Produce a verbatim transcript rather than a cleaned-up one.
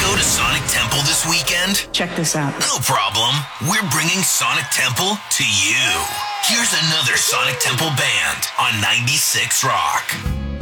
go to Sonic Temple this weekend? Check this out. No problem. We're bringing Sonic Temple to you. Here's another Sonic Temple band on ninety-six Rock.